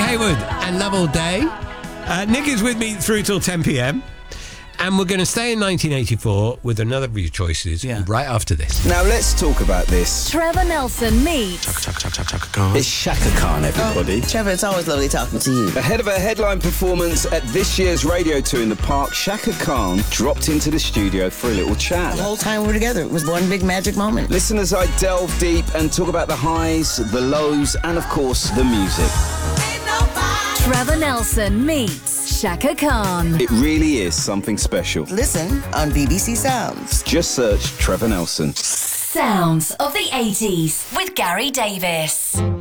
Haywood and Love All Day. Nick is with me through till 10 p.m. And we're going to stay in 1984 with another of your choices right after this. Now let's talk about this. Trevor Nelson meets Chaka Khan. It's Shaka Khan, everybody. Trevor, it's always lovely talking to you. Ahead of a headline performance at this year's radio tour in the park, Shaka Khan dropped into the studio for a little chat. The whole time we were together, it was one big magic moment. Listen as I delve deep and talk about the highs, the lows, and of course, the music. Trevor Nelson meets Shaka Khan. It really is something special. Listen on BBC Sounds. Just search Trevor Nelson. Sounds of the 80s with Gary Davis.